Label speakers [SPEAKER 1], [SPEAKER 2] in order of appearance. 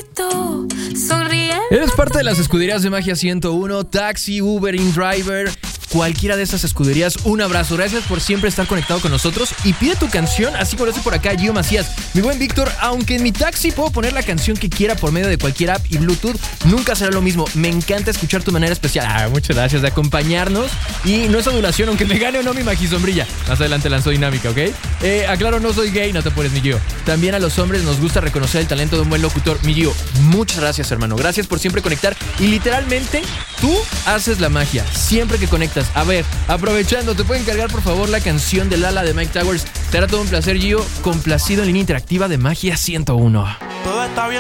[SPEAKER 1] grito, sonriendo.
[SPEAKER 2] Eres parte de las escuderías de Magia 101, Taxi, Uber, InDriver, cualquiera de esas escuderías. Un abrazo, gracias por siempre estar conectado con nosotros. Y pide tu canción, así como lo hace por acá Gio Macías. Mi buen Víctor, aunque en mi taxi puedo poner la canción que quiera por medio de cualquier app y Bluetooth, nunca será lo mismo. Me encanta escuchar tu manera especial. Muchas gracias de acompañarnos. Y no es adulación, aunque me gane o no mi Magisombrilla. Más adelante lanzó dinámica, ¿ok? Aclaro, no soy gay, no te apures, mi Gio. También a los hombres nos gusta reconocer el talento de un buen locutor. Mi Gio, muchas gracias, hermano. Gracias por siempre conectar. Y literalmente, tú haces la magia siempre que conectas. A ver, aprovechando, ¿te pueden cargar por favor la canción de Lala de Mike Towers? Será todo un placer, Gio. Complacido en línea interactiva de Magia 101.
[SPEAKER 3] Todo está bien.